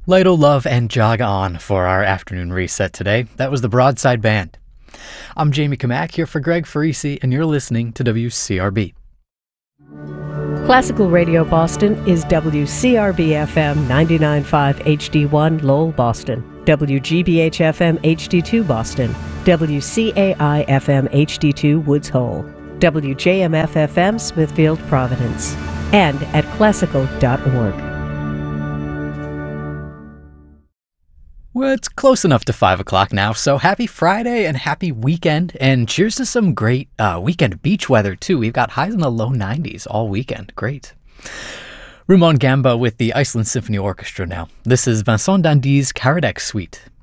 Light o' Love and Jog On for our afternoon reset today. That was the Broadside Band. I'm Jamie Kamak here for Greg Farisi, and you're listening to WCRB. Classical Radio Boston is WCRB-FM 99.5 HD1 Lowell, Boston, WGBH-FM HD2 Boston, WCAI-FM HD2 Woods Hole, WJMF-FM Smithfield, Providence, and at classical.org. Well, it's close enough to 5 o'clock now, so happy Friday and happy weekend, and cheers to some great weekend beach weather, too. We've got highs in the low 90s all weekend. Great. Rumon Gamba with the Iceland Symphony Orchestra now. This is Vincent Dandy's Karadec Suite.